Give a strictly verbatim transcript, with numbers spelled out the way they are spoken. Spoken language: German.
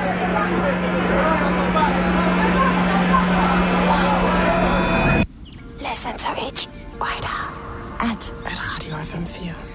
Listen to each rider at, at Radio F M vier.